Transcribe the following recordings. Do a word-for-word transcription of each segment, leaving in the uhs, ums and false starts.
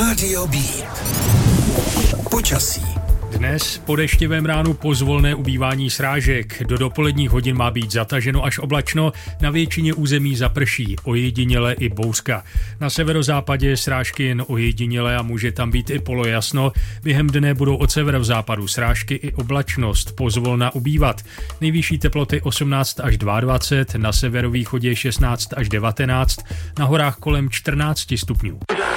Rádio B. Počasí. Dnes po deštivém ránu pozvolné ubývání srážek. Do dopoledních hodin má být zataženo až oblačno, na většině území zaprší, ojediněle i bouřka. Na severozápadě srážky jen ojediněle a může tam být i polojasno. Během dne budou od severozápadu srážky i oblačnost pozvolna ubývat. Nejvyšší teploty osmnáct až dvacet dva, na severovýchodě šestnáct až devatenáct, na horách kolem čtrnáct stupňů.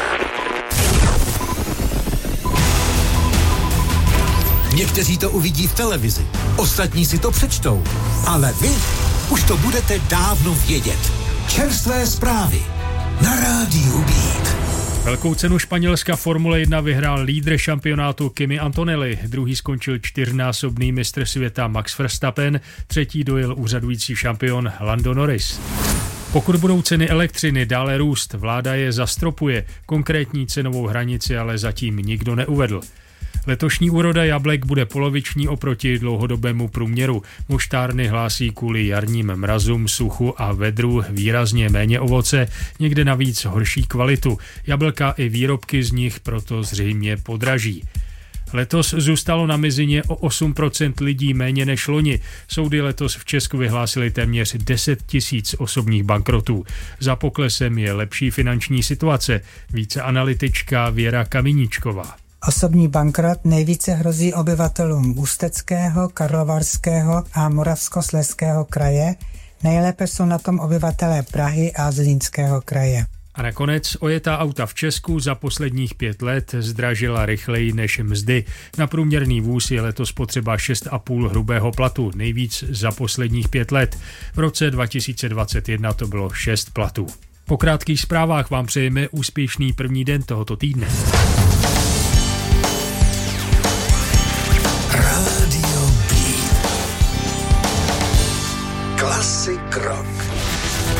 Někteří to uvidí v televizi, ostatní si to přečtou, ale vy už to budete dávno vědět. Čerstvé zprávy na Rádiu Beat. Velkou cenu Španělska Formule jedna vyhrál lídr šampionátu Kimi Antonelli, druhý skončil čtyřnásobný mistr světa Max Verstappen, třetí dojel úřadující šampion Lando Norris. Pokud budou ceny elektřiny dále růst, vláda je zastropuje, konkrétní cenovou hranici ale zatím nikdo neuvedl. Letošní úroda jablek bude poloviční oproti dlouhodobému průměru. Moštárny hlásí kvůli jarním mrazům, suchu a vedru výrazně méně ovoce, někde navíc horší kvalitu. Jablka i výrobky z nich proto zřejmě podraží. Letos zůstalo na mizině o osm procent lidí méně než loni. Soudy letos v Česku vyhlásily téměř deset tisíc osobních bankrotů. Za poklesem je lepší finanční situace. Více analytička Věra Kaminičková. Osobní bankrot nejvíce hrozí obyvatelům Ústeckého, Karlovarského a Moravskoslezského kraje. Nejlépe jsou na tom obyvatelé Prahy a Zlínského kraje. A nakonec ojetá auta v Česku za posledních pět let zdražila rychleji než mzdy. Na průměrný vůz je letos potřeba šest a půl hrubého platu, nejvíc za posledních pět let. V roce dva tisíce dvacet jedna to bylo šest platů. Po krátkých zprávách vám přejeme úspěšný první den tohoto týdne. Rádio B. Klasik rock.